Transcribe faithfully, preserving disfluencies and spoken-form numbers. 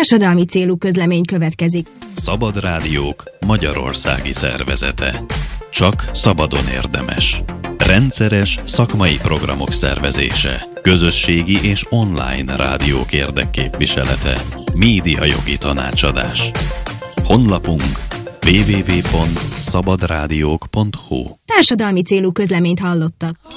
Társadalmi célú közlemény következik. Szabad Rádiók magyarországi szervezete. Csak szabadon érdemes. Rendszeres szakmai programok szervezése. Közösségi és online rádiók érdekképviselete. Média jogi tanácsadás. Honlapunk double-u double-u double-u pont szabadrádiók pont hu. Társadalmi célú közleményt hallottak.